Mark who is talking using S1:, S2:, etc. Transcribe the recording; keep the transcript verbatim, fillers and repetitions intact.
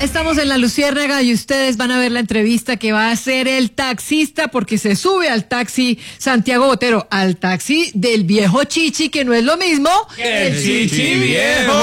S1: Estamos en La Luciérnaga y ustedes van a ver la entrevista que va a hacer el taxista porque se sube al taxi Santiago Botero, al taxi del viejo Chichi, que no es lo mismo
S2: que el Chichi viejo.